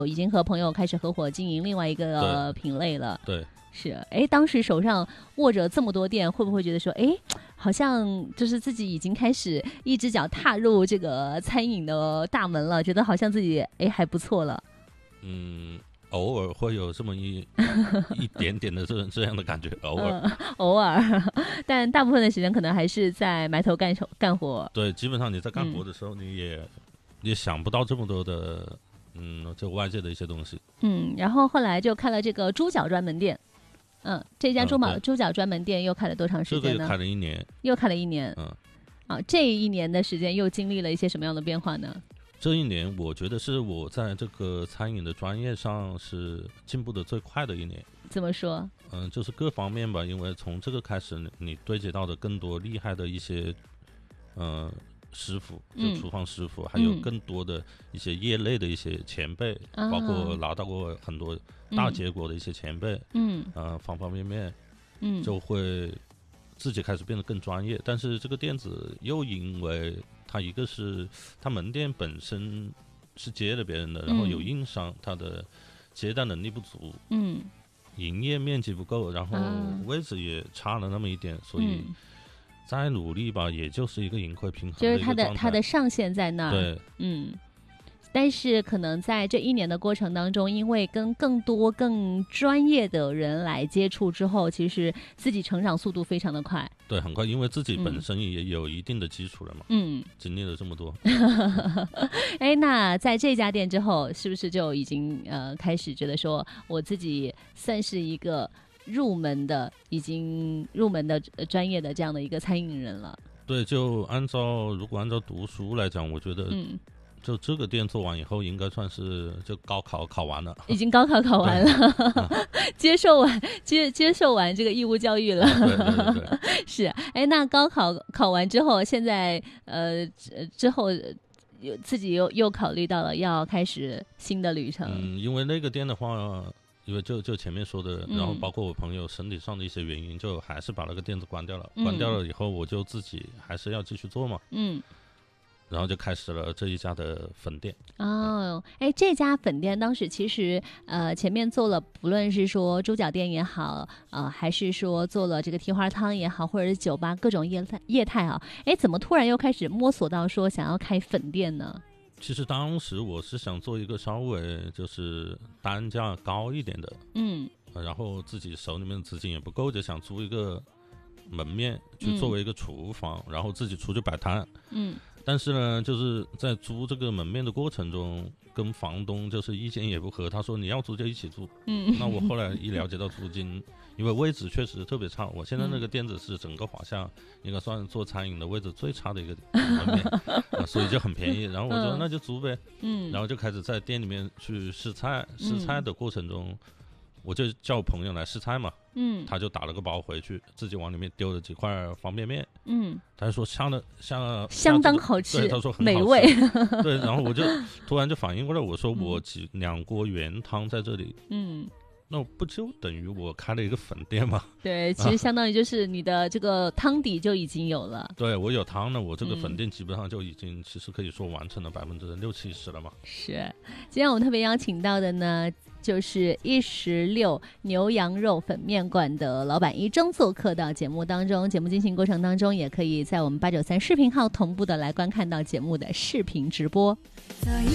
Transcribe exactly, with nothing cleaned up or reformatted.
已经和朋友开始合伙经营另外一个品类了。 对， 是，哎，当时手上握着这么多店，会不会觉得说，哎，好像就是自己已经开始一只脚踏入这个餐饮的大门了，觉得好像自己哎还不错了？ 嗯，偶尔会有这么一一点点的这这样的感觉，偶尔、 嗯，偶尔，但大部分的时间可能还是在埋头干干活。 对，基本上你在干活的时候，你也、嗯、也想不到这么多的，嗯，就外界的一些东西。嗯， 然后后来就开了这个猪脚专门店。嗯，这家猪脚、嗯、猪脚专门店又开了多长时间呢？ 这个又开了一年， 又开了一年。 嗯， 啊，这一年的时间又经历了一些什么样的变化呢？ 这一年，我觉得是我在这个餐饮的专业上是进步的最快的一年。 怎么说？ 嗯，就是各方面吧，因为从这个开始，你对接到的更多厉害的一些，嗯、呃。师傅，就厨房师傅、嗯，还有更多的一些业内的一些前辈、嗯，包括拿到过很多大结果的一些前辈，嗯，呃，方方面面，嗯，就会自己开始变得更专业。但是这个店子又因为它一个是它门店本身是接了别人的，嗯、然后有硬伤，它的接待能力不足，嗯，营业面积不够，然后位置也差了那么一点，嗯、所以。再努力吧，也就是一个盈亏平衡的一个状态， 就是它的它的上限在那儿。 对， 嗯，但是可能在这一年的过程当中，因为跟更多更专业的人来接触之后，其实自己成长速度非常的快。 对，很快，因为自己本身也有一定的基础了嘛。嗯，经历了这么多。 哎，那在这家店之后，是不是就已经呃开始觉得说，我自己算是一个入门的已经入门的专业的这样的一个餐饮人了？ 对，就按照如果按照读书来讲，我觉得嗯就这个店做完以后应该算是就高考考完了， 已经高考考完了接受完接接受完这个义务教育了。 对对对对是。哎，那高考考完之后，现在呃之后有自己又又考虑到了要开始新的旅程。 嗯，因为那个店的话，因为就就前面说的，然后包括我朋友身体上的一些原因，就还是把那个店子关掉了。嗯、关掉了以后，我就自己还是要继续做嘛。嗯。然后就开始了这一家的粉店。 哦，哎，这家粉店当时其实呃前面做了，不论是说猪脚店也好，呃还是说做了这个蹄花汤也好，或者是酒吧各种业态业态啊，哎，怎么突然又开始摸索到说想要开粉店呢？ 其实当时我是想做一个稍微就是单价高一点的，嗯，然后自己手里面的资金也不够，就想租一个门面去作为一个厨房，嗯、然后自己出去摆摊，嗯。但是呢，就是在租这个门面的过程中，跟房东就是意见也不合，他说你要租就一起租。嗯，那我后来一了解到租金，因为位置确实特别差，我现在那个店子是整个华夏应该算做餐饮的位置最差的一个门面、啊，所以就很便宜。然后我说那就租呗，嗯，然后就开始在店里面去试菜，试菜的过程中。我就叫我朋友来试菜嘛，嗯，他就打了个包回去，自己往里面丢了几块方便面，嗯，他就说下了下了相当好吃， 对，他说很好吃， 美味， 对，然后我就突然就反应过来，我说我几、嗯、两锅原汤在这里，嗯，那不就等于我开了一个粉店吗？ 对，其实相当于就是你的这个汤底就已经有了，啊、 对我有汤了，我这个粉店基本上就已经其实可以说完成了百分之六七十了嘛。 是，今天我们特别邀请到的呢。就是一十六牛羊肉粉面馆的老板一征做客到节目当中，节目进行过程当中也可以在我们八九三视频号同步的来观看到节目的视频直播。